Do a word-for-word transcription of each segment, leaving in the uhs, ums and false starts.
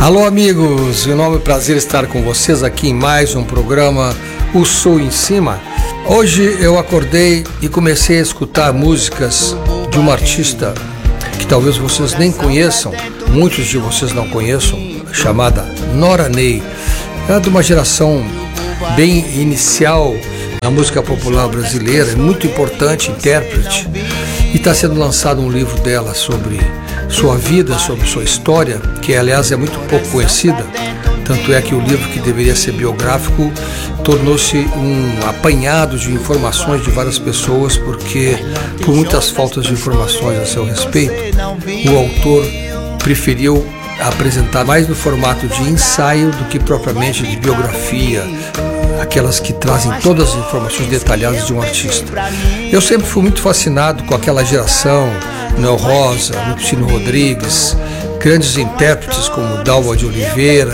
Alô amigos, é um enorme prazer estar com vocês aqui em mais um programa O Sul em Cima. Hoje eu acordei e comecei a escutar músicas de uma artista que talvez vocês nem conheçam, muitos de vocês não conheçam, chamada Nora Ney. Ela é de uma geração bem inicial na música popular brasileira, é muito importante, intérprete, e está sendo lançado um livro dela sobre sua vida, sobre sua história, que aliás é muito pouco conhecida, tanto é que o livro, que deveria ser biográfico, tornou-se um apanhado de informações de várias pessoas, porque por muitas faltas de informações a seu respeito, o autor preferiu apresentar mais no formato de ensaio do que propriamente de biografia, aquelas que trazem todas as informações detalhadas de um artista. Eu sempre fui muito fascinado com aquela geração, Noel Rosa, Lupicínio Rodrigues, grandes intérpretes como Dalva de Oliveira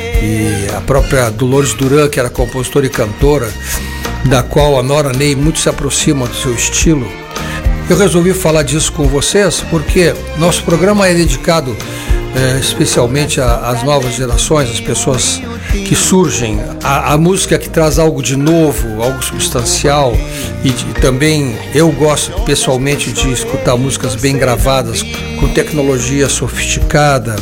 e a própria Dolores Duran, que era compositora e cantora, da qual a Nora Ney muito se aproxima do seu estilo. Eu resolvi falar disso com vocês porque nosso programa é dedicado É, especialmente às novas gerações, às pessoas que surgem, a, a música que traz algo de novo, algo substancial, e, de, e também eu gosto pessoalmente de escutar músicas bem gravadas, com tecnologia sofisticada,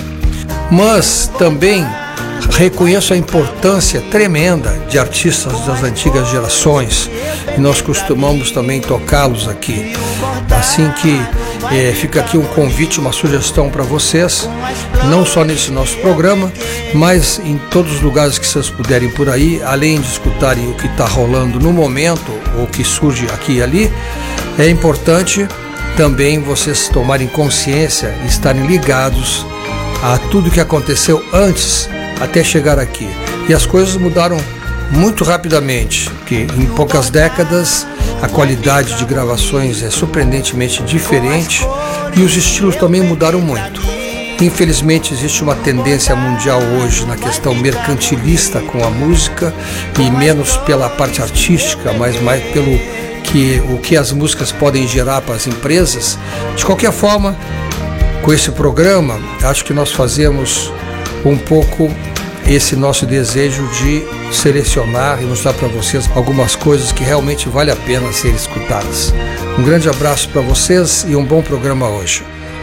mas também reconheço a importância tremenda de artistas das antigas gerações, e nós costumamos também tocá-los aqui. Assim que é, fica aqui um convite, uma sugestão para vocês, não só nesse nosso programa, mas em todos os lugares que vocês puderem por aí, além de escutarem o que está rolando no momento, ou que surge aqui e ali, é importante também vocês tomarem consciência e estarem ligados a tudo que aconteceu antes até chegar aqui. E as coisas mudaram muito rapidamente, que em poucas décadas a qualidade de gravações é surpreendentemente diferente e os estilos também mudaram muito. Infelizmente existe uma tendência mundial hoje na questão mercantilista com a música, e menos pela parte artística, mas mais pelo que, o que as músicas podem gerar para as empresas. De qualquer forma, com esse programa, acho que nós fazemos um pouco esse nosso desejo de selecionar e mostrar para vocês algumas coisas que realmente vale a pena serem escutadas. Um grande abraço para vocês e um bom programa hoje.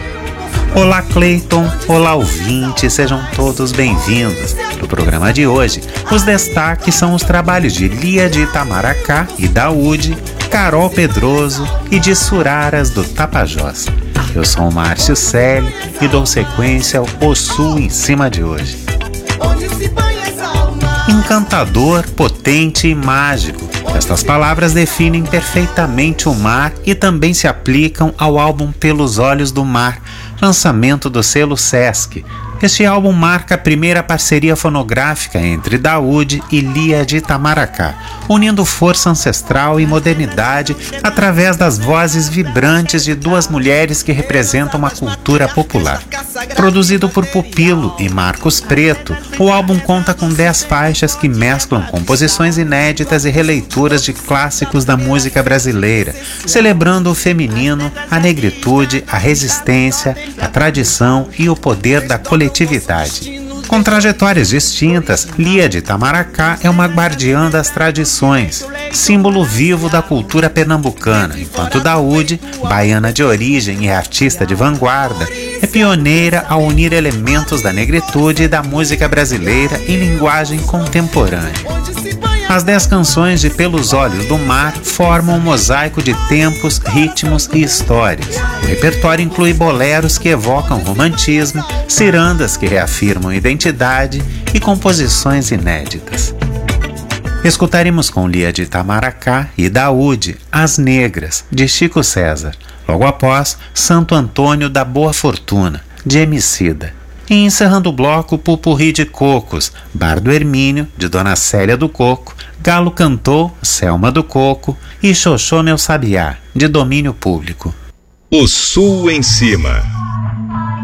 Olá Cleiton, olá ouvintes, sejam todos bem-vindos. No programa de hoje, os destaques são os trabalhos de Lia de Itamaracá e Daúde, Carol Pedroso e de Suraras do Tapajós. Eu sou o Márcio Celi e dou sequência ao O Sul em Cima de hoje. Encantador, potente e mágico. Estas palavras definem perfeitamente o mar e também se aplicam ao álbum Pelos Olhos do Mar, lançamento do selo Sesc. Este álbum marca a primeira parceria fonográfica entre Daúde e Lia de Itamaracá, unindo força ancestral e modernidade através das vozes vibrantes de duas mulheres que representam uma cultura popular. Produzido por Pupilo e Marcos Preto, o álbum conta com dez faixas que mesclam composições inéditas e releituras de clássicos da música brasileira, celebrando o feminino, a negritude, a resistência, a tradição e o poder da coletividade. Com trajetórias distintas, Lia de Itamaracá é uma guardiã das tradições, símbolo vivo da cultura pernambucana, enquanto Daúde, baiana de origem e artista de vanguarda, é pioneira ao unir elementos da negritude e da música brasileira em linguagem contemporânea. As dez canções de Pelos Olhos do Mar formam um mosaico de tempos, ritmos e histórias. O repertório inclui boleros que evocam romantismo, cirandas que reafirmam identidade e composições inéditas. Escutaremos com Lia de Itamaracá e Daúde As Negras, de Chico César. Logo após, Santo Antônio da Boa Fortuna, de Emicida. E encerrando o bloco, Pupurri de Cocos, Bar do Hermínio, de Dona Célia do Coco, Galo Cantou, Selma do Coco e Xoxô Meu Sabiá, de domínio público. O Sul em Cima.